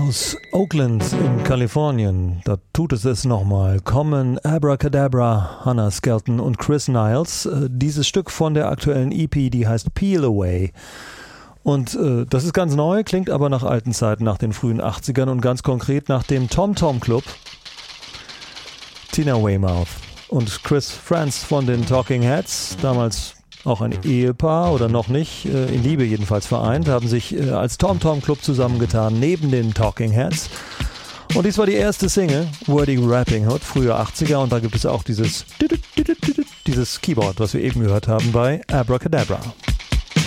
Aus Oakland in Kalifornien, da tut es nochmal, kommen Abracadabra, Hannah Skelton und Chris Niles. Dieses Stück von der aktuellen EP, die heißt Peel Away. Und das ist ganz neu, klingt aber nach alten Zeiten, nach den frühen 80ern und ganz konkret nach dem Tom Tom Club. Tina Weymouth und Chris Frantz von den Talking Heads, damals auch ein Ehepaar oder noch nicht, in Liebe jedenfalls vereint, haben sich als Tom Tom Club zusammengetan, neben den Talking Heads. Und dies war die erste Single, Wordy Rapping Hood, frühe 80er, und da gibt es auch dieses Keyboard, was wir eben gehört haben bei Abracadabra.